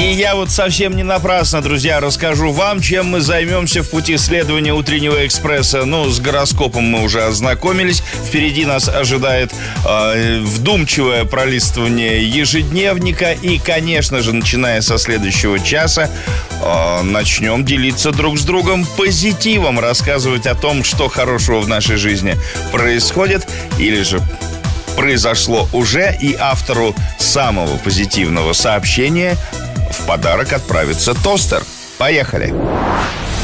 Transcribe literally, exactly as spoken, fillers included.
И я вот совсем не напрасно, друзья, расскажу вам, чем мы займемся в пути следования утреннего экспресса. Ну, с гороскопом мы уже ознакомились. Впереди нас ожидает э, вдумчивое пролистывание ежедневника. И, конечно же, начиная со следующего часа, э, начнем делиться друг с другом позитивом, рассказывать о том, что хорошего в нашей жизни происходит или же произошло уже, и автору самого позитивного сообщения в подарок отправится тостер. Поехали!